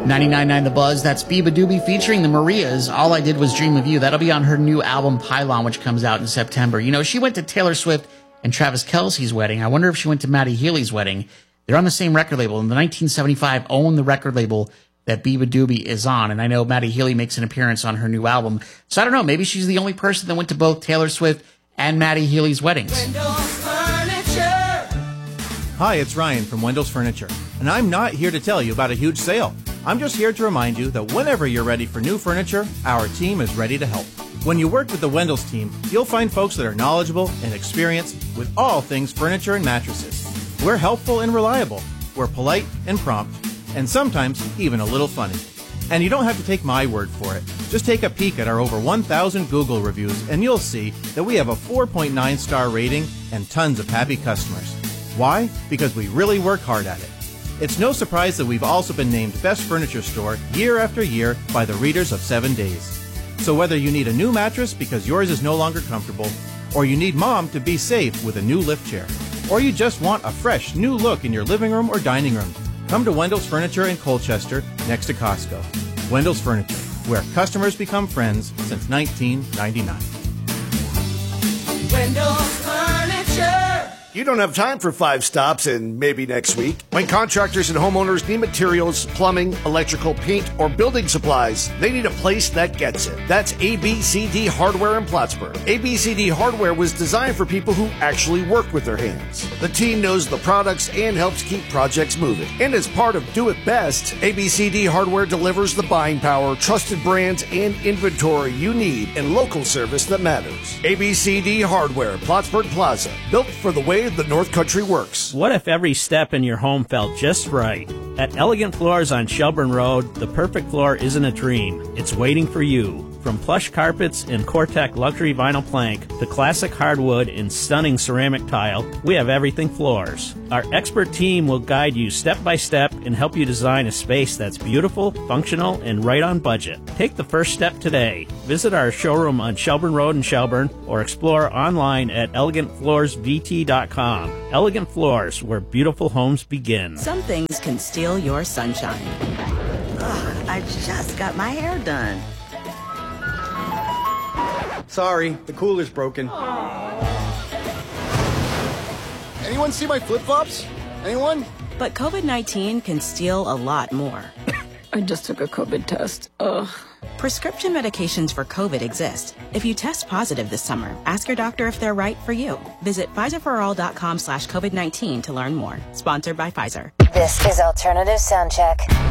99.9 The Buzz, that's Biba Doobie featuring the Marias, All I Did Was Dream of You. That'll be on her new album, Pylon, which comes out in September. You know, she went to Taylor Swift and Travis Kelce's wedding. I wonder if she went to Maddie Healy's wedding. They're on the same record label, and the 1975 owned the record label that Biba Doobie is on. And I know Maddie Healy makes an appearance on her new album. So I don't know, maybe she's the only person that went to both Taylor Swift and Maddie Healy's weddings. Hi, it's Ryan from Wendell's Furniture, and I'm not here to tell you about a huge sale. I'm just here to remind you that whenever you're ready for new furniture, our team is ready to help. When you work with the Wendell's team, you'll find folks that are knowledgeable and experienced with all things furniture and mattresses. We're helpful and reliable. We're polite and prompt, and sometimes even a little funny. And you don't have to take my word for it. Just take a peek at our over 1,000 Google reviews, and you'll see that we have a 4.9 star rating and tons of happy customers. Why? Because we really work hard at it. It's no surprise that we've also been named Best Furniture Store year after year by the readers of 7 Days. So whether you need a new mattress because yours is no longer comfortable, or you need mom to be safe with a new lift chair, or you just want a fresh new look in your living room or dining room, come to Wendell's Furniture in Colchester next to Costco. Wendell's Furniture, where customers become friends since 1999. Wendell's Furniture. You don't have time for 5 stops and maybe next week. When contractors and homeowners need materials, plumbing, electrical, paint, or building supplies, they need a place that gets it. That's ABCD Hardware in Plattsburgh. ABCD Hardware was designed for people who actually work with their hands. The team knows the products and helps keep projects moving. And as part of Do It Best, ABCD Hardware delivers the buying power, trusted brands, and inventory you need and local service that matters. ABCD Hardware, Plattsburgh Plaza, built for the way the North Country works. What if every step in your home felt just right? At Elegant Floors on Shelburne Road, the perfect floor isn't a dream. It's waiting for you. From plush carpets and Cortec luxury vinyl plank to classic hardwood and stunning ceramic tile, we have everything floors. Our expert team will guide you step by step and help you design a space that's beautiful, functional, and right on budget. Take the first step today. Visit our showroom on Shelburne Road in Shelburne or explore online at elegantfloorsvt.com. Elegant Floors, where beautiful homes begin. Some things can steal your sunshine. Ugh, I just got my hair done. Sorry, the cooler's broken. Anyone see my flip-flops? Anyone? But COVID-19 can steal a lot more. I just took a COVID test. Ugh. Prescription medications for COVID exist. If you test positive this summer, ask your doctor if they're right for you. Visit PfizerForAll.com/COVID-19 to learn more. Sponsored by Pfizer. This is Alternative Soundcheck.